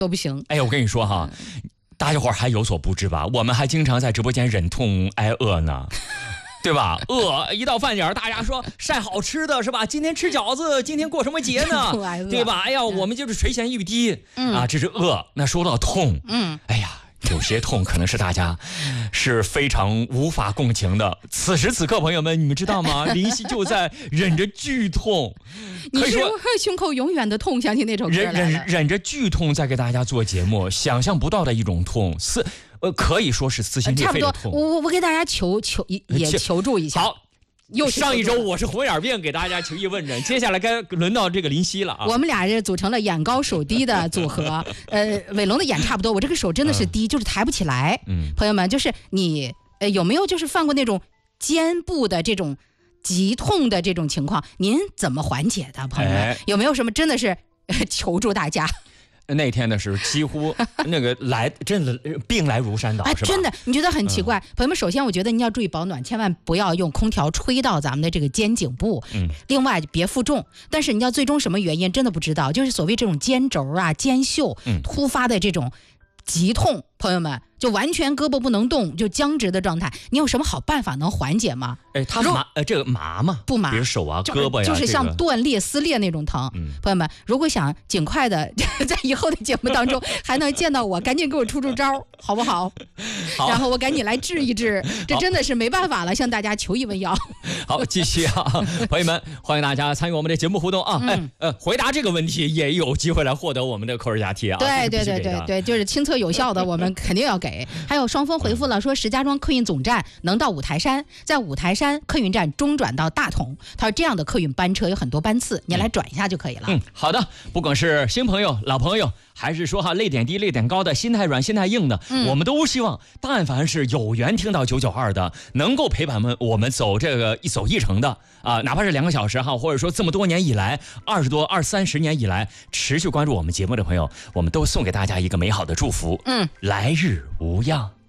都不行。 哎呀，我跟你说哈，大家伙儿还有所不知吧？我们还经常在直播间忍痛挨饿呢。对吧？饿一到饭点，大家说晒好吃的是吧？今天吃饺子，今天过什么节呢？对吧？哎呀，我们就是垂涎欲滴啊，这是饿。那说到痛，哎呀，有些痛可能是大家是非常无法共情的。此时此刻，朋友们，你们知道吗？林夕就在忍着剧痛， 你是胸口永远的痛，想起那首歌来了。 忍着剧痛在给大家做节目，想象不到的一种痛，可以说是撕心裂肺的痛。 差不多，我给大家求助一下。 好。上一周我是红眼病给大家求医问诊，接下来该轮到这个林夕了啊！ 我们俩是组成了眼高手低的组合，伟龙的眼差不多，我这个手真的是低，就是抬不起来。朋友们，就是你有没有就是犯过那种肩部的这种急痛的这种情况？您怎么缓解的？朋友们，有没有什么真的是求助大家？ 那天的是几乎那个真的病来如山倒，是吧？ 真的，你觉得很奇怪。朋友们，首先我觉得您要注意保暖，千万不要用空调吹到咱们的这个肩颈部。另外别负重。但是你要最终什么原因真的不知道，就是所谓这种肩轴啊、肩袖突发的这种急痛，朋友们就完全胳膊不能动，就僵直的状态，你有什么好办法能缓解吗？ 它这个麻吗？ 不麻， 比如手啊、胳膊呀， 就是像断裂、撕裂那种疼。朋友们，如果想尽快的在以后的节目当中还能见到我，赶紧给我出招，好不好？好，然后我赶紧来治一治，这真的是没办法了，向大家求医问药。 好，继续啊，朋友们，欢迎大家参与我们的节目互动啊！回答这个问题也有机会来获得我们的口耳夹贴啊！ 对，就是亲测有效的，我们肯定要给。还有双峰回复了说，石家庄客运总站能到五台山，在五台山客运站中转到大同。他说这样的客运班车有很多班次，你来转一下就可以了。 好的，不管是新朋友、老朋友，还是说泪点低、泪点高的，心态软、心态硬的，我们都希望，但凡是有缘听到992的，能够陪伴我们走这个一程的啊，哪怕是2个小时哈，或者说这么多年以来20-30年以来持续关注我们节目的朋友，我们都送给大家一个美好的祝福。来日无恙。